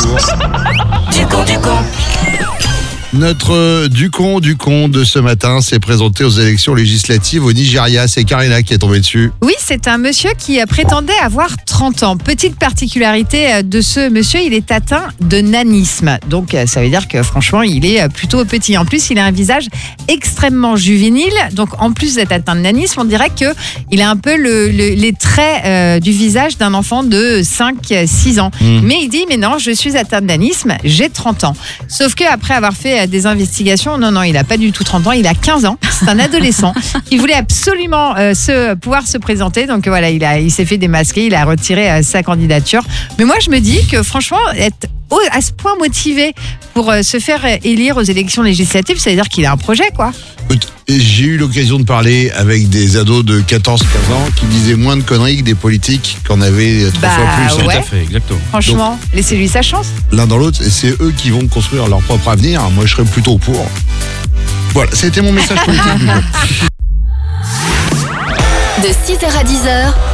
bonjour. Du con. Notre du con de ce matin s'est présenté aux élections législatives au Nigeria. C'est Karina qui est tombée dessus. Oui, c'est un monsieur qui prétendait avoir 30 ans. Petite particularité de ce monsieur, il est atteint de nanisme. Donc, ça veut dire que franchement, il est plutôt petit. En plus, il a un visage extrêmement juvénile. Donc, en plus d'être atteint de nanisme, on dirait qu'il a un peu les traits du visage d'un enfant de 5-6 ans. Mais il dit, mais non, je suis atteint de nanisme, j'ai 30 ans. Sauf qu'après avoir fait des investigations, non, il n'a pas du tout 30 ans, il a 15 ans. C'est un adolescent qui voulait absolument pouvoir se présenter. Donc voilà, il s'est fait démasquer, il a retiré sa candidature. Mais moi, je me dis que franchement, être à ce point motivé pour se faire élire aux élections législatives, ça veut dire qu'il a un projet, quoi. Écoute, j'ai eu l'occasion de parler avec des ados de 14-15 ans qui disaient moins de conneries que des politiques qu'en avaient 3 fois plus. ouais. Tout à fait, exactement. Franchement, laissez-lui sa chance. L'un dans l'autre, et c'est eux qui vont construire leur propre avenir. Moi, je serais plutôt pour. Voilà, c'était mon message politique du jour. De 6h à 10h,